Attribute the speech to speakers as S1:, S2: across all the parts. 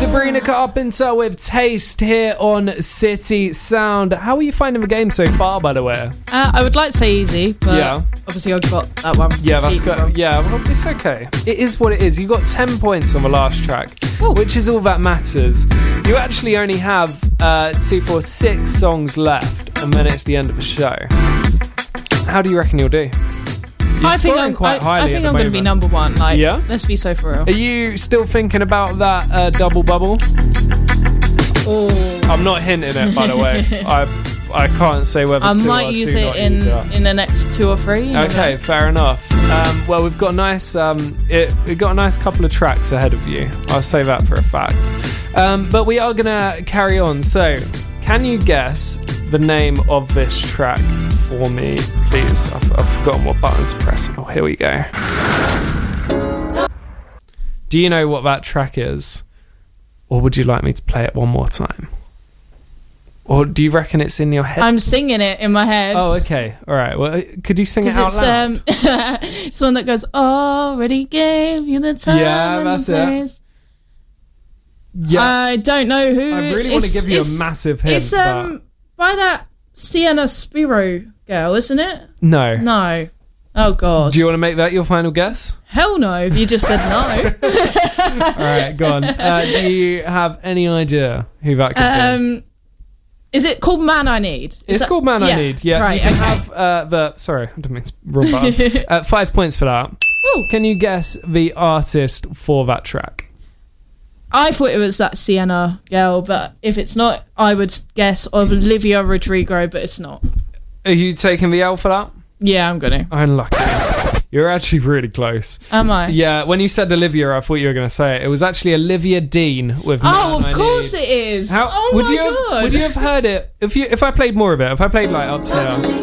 S1: Sabrina Carpenter with Taste here on City Sound. How are you finding the game so far, by the way?
S2: I would like to say easy, but
S1: yeah.
S2: Obviously I got that one.
S1: Yeah, that's good. Yeah, well, it's okay. It is what it is. You got 10 points on the last track, which is all that matters. You actually only have 6 songs left, and then it's the end of the show. How do you reckon you'll do?
S2: I think I'm going to be number one. Like, yeah? Let's be so for real.
S1: Are you still thinking about that double bubble?
S2: Oh.
S1: I'm not hinting it, by the way. I can't say whether
S2: I might use it in the next 2 or 3.
S1: Okay, fair enough. Well, we've got a nice we've got a nice couple of tracks ahead of you. I'll say that for a fact. But we are gonna carry on. So, can you guess the name of this track for me, please? I've forgotten what button to press. Oh, here we go. Do you know what that track is? Or would you like me to play it one more time? Or do you reckon it's in your head?
S2: I'm singing it in my head.
S1: Oh, okay. All right. Well, could you sing it out loud?
S2: It's one that goes, already gave you the time and the place.
S1: Yeah.
S2: I don't know who.
S1: I really want to give you a massive hint.
S2: It's by that Sienna Spiro girl, isn't it?
S1: No.
S2: Oh, God.
S1: Do you want to make that your final guess?
S2: Hell no, if you just said no.
S1: All right, go on. Do you have any idea who that could be?
S2: Is it called Man I Need?
S1: It's called Man I Need, yeah.
S2: Right,
S1: you can have sorry, I didn't mean to wrong button. 5 points for that.
S2: Ooh.
S1: Can you guess the artist for that track?
S2: I thought it was that Sienna girl, but if it's not, I would guess Olivia Rodrigo, but it's not.
S1: Are you taking the L for that?
S2: Yeah, I'm gonna.
S1: Unlucky. You're actually really close.
S2: Am I?
S1: Yeah, when you said Olivia, I thought you were going to say it. It was actually Olivia Dean with Man
S2: Oh, of
S1: I
S2: course
S1: Need.
S2: it is. God.
S1: Would you have heard it if I played more of it? If I played like up to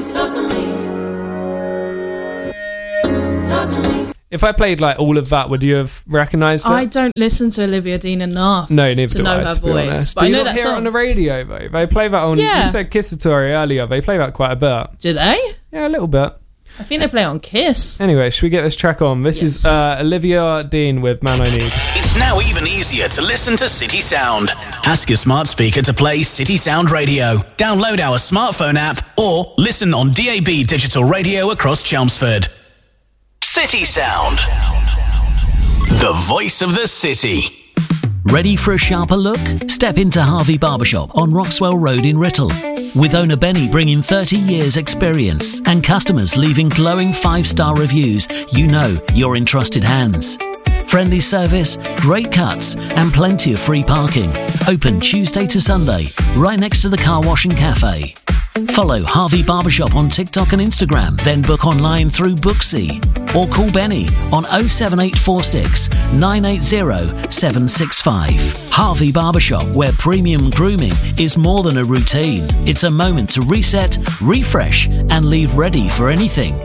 S1: If I played like all of that, would you have recognised it?
S2: I don't listen to Olivia Dean enough.
S1: No, neither
S2: to
S1: do
S2: know
S1: I,
S2: her
S1: to be
S2: voice.
S1: honest.
S2: But
S1: Do
S2: I
S1: you
S2: know
S1: not
S2: that
S1: hear
S2: song
S1: it on the radio though? They play that on.
S2: Yeah.
S1: You said Kissatory earlier. They play that quite a bit.
S2: Do they?
S1: Yeah, a little bit.
S2: I think they play on Kiss.
S1: Anyway, should we get this track on? This is Olivia Dean with Man I Need.
S3: It's now even easier to listen to City Sound. Ask your smart speaker to play City Sound Radio. Download our smartphone app or listen on DAB digital radio across Chelmsford. City Sound. The voice of the city.
S4: Ready for a sharper look? Step into Harvey Barbershop on Roxwell Road in Writtle. With owner Benny bringing 30 years experience and customers leaving glowing 5-star reviews, you know you're in trusted hands. Friendly service, great cuts and plenty of free parking. Open Tuesday to Sunday, right next to the car wash and cafe. Follow Harvey Barbershop on TikTok and Instagram, then book online through Booksy. Or call Benny on 07846 980 765. Harvey Barbershop, where premium grooming is more than a routine. It's a moment to reset, refresh and leave ready for anything.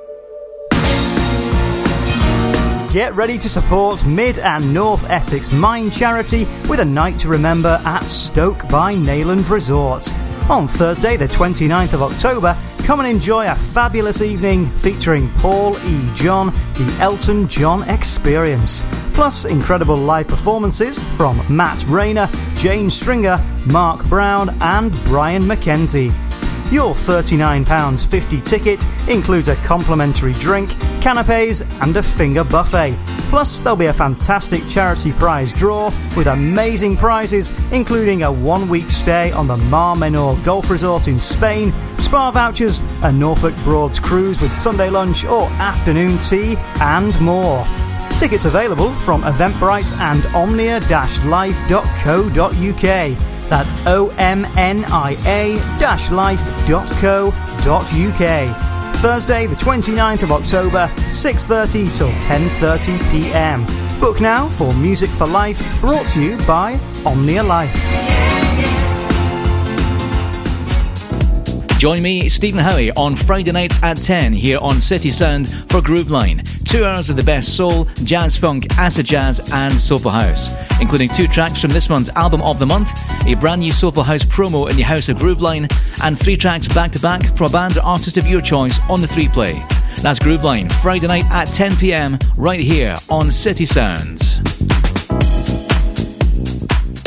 S5: Get ready to support Mid and North Essex Mine Charity with a night to remember at Stoke by Neyland Resort. On Thursday, the 29th of October, come and enjoy a fabulous evening featuring Paul E. John, the Elton John Experience. Plus, incredible live performances from Matt Rayner, Jane Stringer, Mark Brown and Brian McKenzie. Your £39.50 ticket includes a complimentary drink, canapes and a finger buffet. Plus, there'll be a fantastic charity prize draw with amazing prizes, including a 1-week stay on the Mar Menor Golf Resort in Spain, spa vouchers, a Norfolk Broads cruise with Sunday lunch or afternoon tea, and more. Tickets available from Eventbrite and omnia-life.co.uk. That's omnia-life.co.uk. Thursday, the 29th of October, 6:30 till 10:30 p.m. Book now for Music for Life, brought to you by Omnia Life.
S6: Join me, Stephen Howie, on Friday nights at 10 here on City Sound for Groove Line. 2 hours of the best soul, jazz funk, acid jazz and soulful house, including 2 tracks from this month's album of the month, a brand new soulful house promo in the House of Groove Line, and 3 tracks back to back from a band or artist of your choice on the 3-play. That's Groove Line, Friday night at 10 p.m, right here on City Sounds.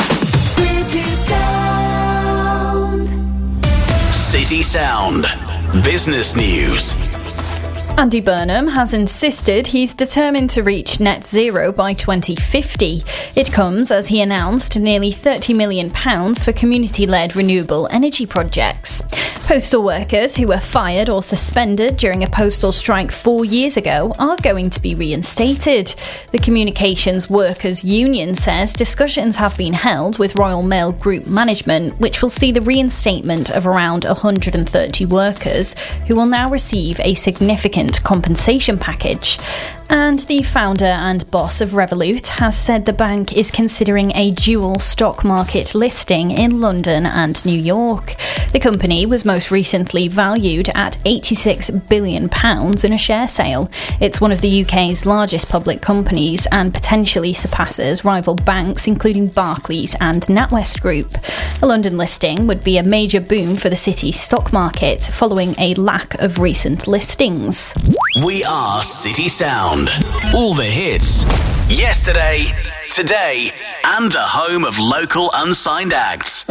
S3: City Sound. Business news.
S7: Andy Burnham has insisted he's determined to reach net zero by 2050. It comes as he announced nearly £30 million for community-led renewable energy projects. Postal workers who were fired or suspended during a postal strike 4 years ago are going to be reinstated. The Communications Workers Union says discussions have been held with Royal Mail Group management, which will see the reinstatement of around 130 workers who will now receive a significant compensation package. And the founder and boss of Revolut has said the bank is considering a dual stock market listing in London and New York. The company was most recently valued at £86 billion in a share sale. It's one of the UK's largest public companies and potentially surpasses rival banks including Barclays and NatWest Group. A London listing would be a major boom for the city's stock market following a lack of recent listings.
S3: We are City Sound. All the hits. Yesterday, today, and the home of local unsigned acts.